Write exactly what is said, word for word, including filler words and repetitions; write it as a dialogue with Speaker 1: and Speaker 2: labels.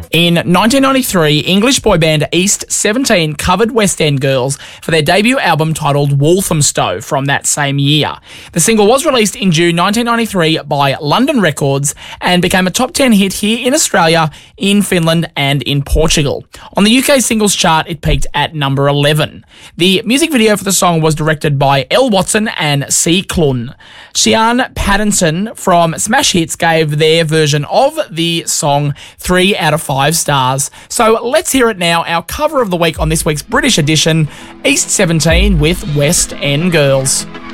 Speaker 1: In nineteen ninety-three, English boy band East seventeen covered West End Girls for their debut album titled Walthamstow from that same year. The single was released in June nineteen ninety-three by London Records and became a top ten hit here in Australia, in Finland and in Portugal. On the U K singles chart, it peaked at number eleven. The music video for the song was directed by Elle Watson and C. Clun. Sian Paddington from Smash Hits gave their version of the song three out of five stars. So let's hear it now. Our cover of the week on this week's British edition, East seventeen with West End Girls.